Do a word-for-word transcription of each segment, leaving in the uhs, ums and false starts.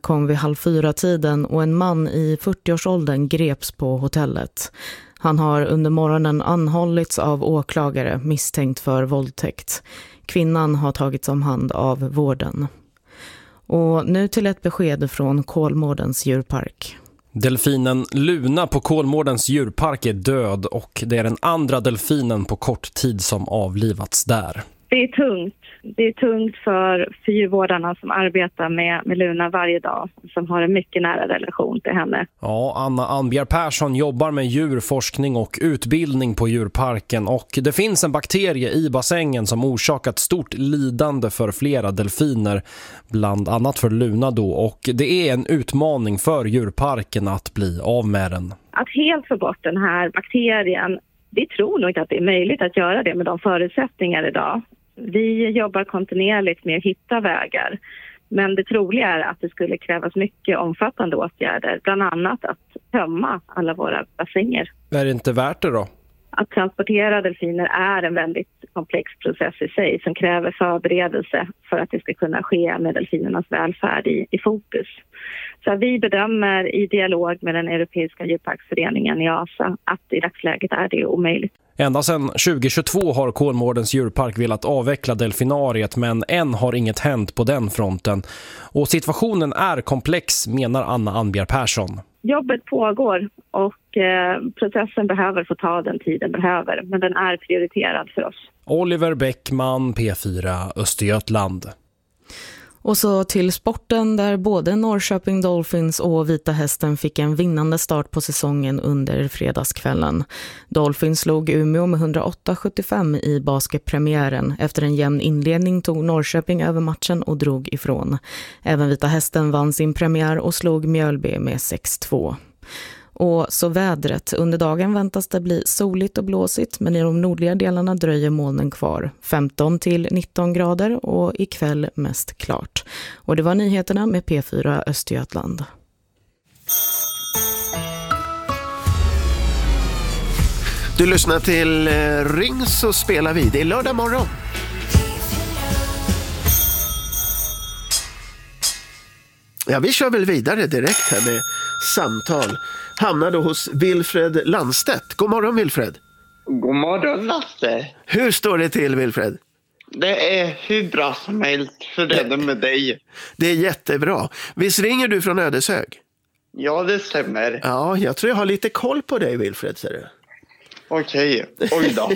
kom vid halv fyra tiden och en man i fyrtioårsåldern greps på hotellet. Han har under morgonen anhållits av åklagare misstänkt för våldtäkt. Kvinnan har tagits om hand av vården. Och nu till ett besked från Kolmårdens djurpark. Delfinen Luna på Kolmårdens djurpark är död och det är den andra delfinen på kort tid som avlivats där. Det är tungt. Det är tungt för djurvårdarna som arbetar med, med Luna varje dag, som har en mycket nära relation till henne. Ja, Anna Anbjer Persson jobbar med djurforskning och utbildning på djurparken och det finns en bakterie i bassängen som orsakat stort lidande för flera delfiner, bland annat för Luna då, och det är en utmaning för djurparken att bli av med den. Att helt få bort den här bakterien, vi tror nog inte att det är möjligt att göra det med de förutsättningar idag. Vi jobbar kontinuerligt med att hitta vägar, men det troliga är att det skulle krävas mycket omfattande åtgärder, bland annat att tömma alla våra bassänger. Är det inte värt det då? Att transportera delfiner är en väldigt komplex process i sig som kräver förberedelse för att det ska kunna ske med delfinernas välfärd i, i fokus. Så vi bedömer i dialog med den Europeiska djurparksföreningen i A S A att i dagsläget är det omöjligt. Ända sedan tjugo tjugotvå har Kolmårdens djurpark velat avveckla delfinariet, men än har inget hänt på den fronten. Och situationen är komplex, menar Anna Anbjer Persson. Jobbet pågår och eh, processen behöver få ta den tiden behöver, men den är prioriterad för oss. Oliver Bäckman, P fyra, Östergötland. Och så till sporten där både Norrköping Dolphins och Vita Hästen fick en vinnande start på säsongen under fredagskvällen. Dolphins slog Umeå med hundraåtta sjuttiofem i basketpremiären. Efter en jämn inledning tog Norrköping över matchen och drog ifrån. Även Vita Hästen vann sin premiär och slog Mjölby med sex två. Och så vädret. Under dagen väntas det bli soligt och blåsigt, men i de nordliga delarna dröjer molnen kvar. femton till nitton grader och ikväll mest klart. Och det var nyheterna med P fyra Östergötland. Du lyssnar till Ring så spelar vi. Det är lördag morgon. Ja, vi kör väl vidare direkt här med samtal. Hamnade hos Wilfred Landstedt. God morgon, Wilfred. God morgon, Lasse. Hur står det till, Wilfred? Det är hur bra som helst. För det med dig. Det är jättebra. Visst ringer du från Ödeshög? Ja, det stämmer. Ja, jag tror jag har lite koll på dig, Wilfred, ser du. Okej, oj då.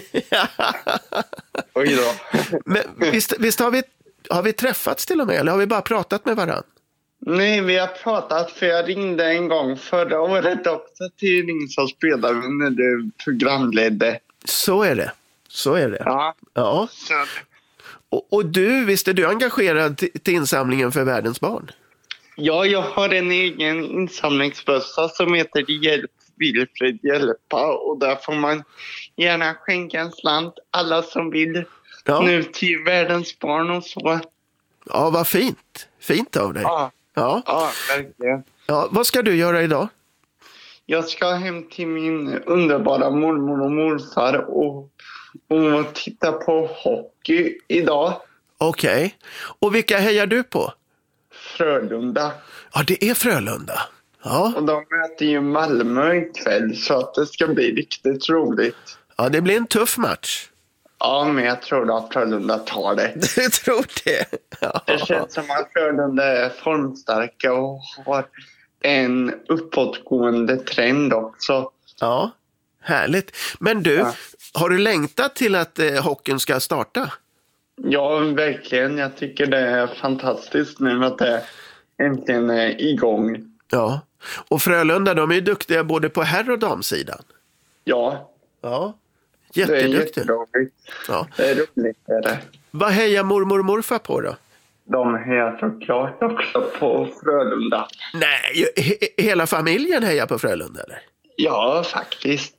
Oj då. Men visst, visst har, vi, har vi träffats till och med, eller har vi bara pratat med varandra? Nej, vi har pratat, för jag ringde en gång förra året också till Ring så spelade vi när du programledde. Så är det, så är det. Ja. Ja. Så. Och, och du, visst är du engagerad till, till insamlingen för världens barn? Ja, jag har en egen insamlingsbössa som heter Hjälp Wilfred hjälpa, och där får man gärna skänka en slant, alla som vill, ja. Nu till världens barn och så. Ja, vad fint. Fint av dig. Ja. Ja, ja, verkligen. Ja, vad ska du göra idag? Jag ska hem till min underbara mormor och morfar och, och titta på hockey idag. Okej. Okay. Och vilka hejar du på? Frölunda. Ja, det är Frölunda. Ja. Och de möter ju Malmö ikväll, så att det ska bli riktigt roligt. Ja, det blir en tuff match. Ja, men jag tror att Frölunda tar det. Du tror det? Ja. Det känns som att Frölunda är formstarka och har en uppåtgående trend också. Ja, härligt. Men du, ja. Har du längtat till att eh, hockeyn ska starta? Ja, verkligen. Jag tycker det är fantastiskt nu att det äntligen är igång. Ja, och Frölunda, de är ju duktiga både på herr- och damsidan. Ja. Ja. Jätteduktig. Det är ja. Det är roligt. Är det. Vad hejar mormor och morfar på då? De hejar såklart också på Frölunda. Nej, he- hela familjen hejar på Frölunda, eller? Ja, faktiskt.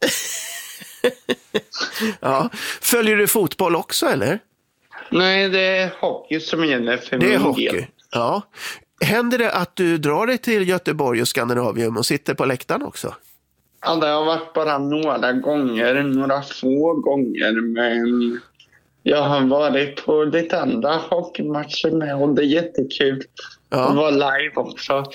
Ja. Följer du fotboll också, eller? Nej, det är hockey som gäller för min Det är hockey, del. ja. Händer det att du drar dig till Göteborg och Skandinavium och sitter på läktaren också? Ja, det har varit bara några gånger, några få gånger, men jag har varit på lite andra hockeymatcher med och det är jättekul ja. Att vara live också.